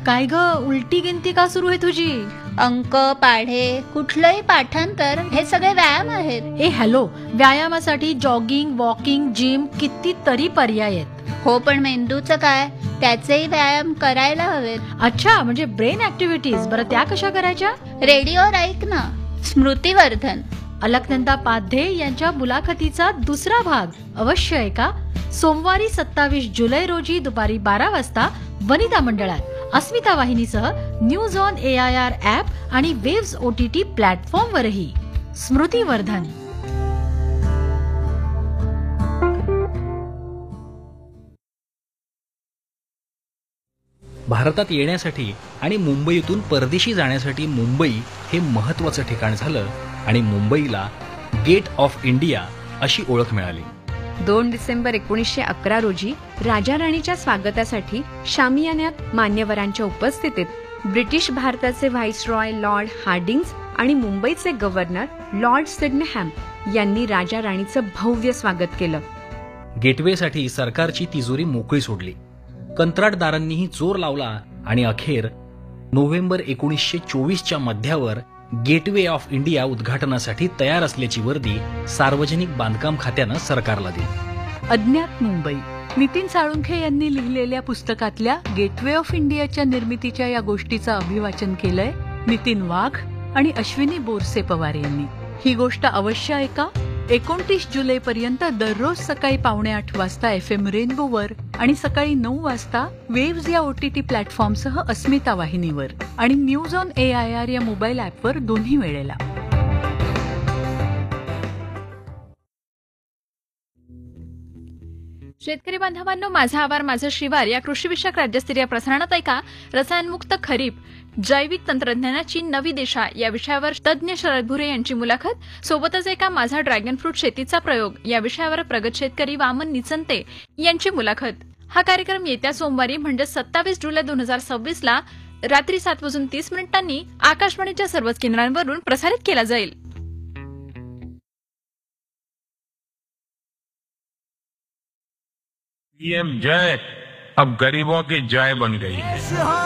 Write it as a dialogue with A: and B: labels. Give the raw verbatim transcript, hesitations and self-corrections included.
A: काय ग, उलटी गिनती का सुरू आहे तुझी?
B: अंक, पाढे, कुठलंही पाठांतर हे सगळे व्यायाम आहेत.
A: ए हॅलो, व्यायामासाठी जॉगिंग, वॉकिंग, जिम कितीतरी पर्याय आहेत.
B: हो, पण मेंदूचं काय? त्याचेही व्यायाम करायला हवेत.
A: अच्छा, म्हणजे ब्रेन ऍक्टिव्हिटीज. बरं, त्या कशा करायच्या?
B: रेडिओवर ऐक ना, स्मृतिवर्धन.
A: अलकनंदा पाध्ये यांच्या मुलाखतीचा दुसरा भाग अवश्य ऐका. सोमवारी सत्तावीस जुलै रोजी दुपारी बारा वाजता वनिता मंडळात अस्मिता वाहिनीसह news on A I R app आणि वेव्स ओ टी टी प्लॅटफॉर्मवरही. स्मृतिवर्धन.
C: भारतात येण्यासाठी आणि मुंबईतून परदेशी जाण्यासाठी मुंबई हे महत्त्वाचं ठिकाण झालं आणि मुंबईला गेट ऑफ इंडिया अशी ओळख मिळाली.
D: दोन डिसेंबर एकोणीसशे अकरा रोजी राजा राणीच्या स्वागतासाठी शामियान्यात मान्यवरांच्या उपस्थितीत ब्रिटिश भारताचे व्हाईसरॉय लॉर्ड हार्डिंग्ज आणि मुंबईचे गव्हर्नर लॉर्ड सिडनेहॅम यांनी राजा राणीचं भव्य स्वागत केलं.
C: गेटवेसाठी सरकारची तिजोरी मोकळी सोडली. कंत्राटदारांनीही जोर लावला आणि अखेर नोव्हेंबर एकोणीसशे चोवीसच्या मध्यावर गेटवे ऑफ इंडिया उद्घाटनासाठी तयार असल्याची वर्दी सार्वजनिक बांधकाम खात्यानं सरकारला दिली.
E: अज्ञात मुंबई. नितीन साळुंखे यांनी लिहिलेल्या पुस्तकातल्या गेटवे ऑफ इंडियाच्या निर्मितीच्या या गोष्टीचं अभिवाचन केलंय नितीन वाघ आणि अश्विनी बोरसे पवार यांनी. ही गोष्ट अवश्य ऐका. एकोणतीस जुलै पर्यंत दररोज सकाळी पावणे आठ वाजता एफ एम रेनबोवर आणि सकाळी नऊ वाजता वेव्ज या ओटीटी प्लॅटफॉर्मसह अस्मिता वाहिनीवर आणि news on A I R या मोबाईल ऍपवर दोन्ही वेळेला.
F: शेतकरी बांधवांनो, माझा आवार माझं शिवार या कृषीविषयक राज्यस्तरीय प्रसारणात ऐका रसायनमुक्त खरीप जैविक तंत्रज्ञानाची नवी दिशा या विषयावर तज्ज्ञ शरद भुरे यांची मुलाखत. सोबतच एका माझा ड्रॅगन फ्रूट शेतीचा प्रयोग या विषयावर प्रगत शेतकरी वामन निचंते यांची मुलाखत. हा कार्यक्रम येत्या सोमवारी म्हणजे सत्तावीस जुलै दोन हजार सव्वीस ला रात्री सात वाजून तीस मिनिटांनी आकाशवाणीच्या सर्वच केंद्रांवरून प्रसारित केला जाईल.
G: पीएम जय अब गरीबों की जय बन गई है.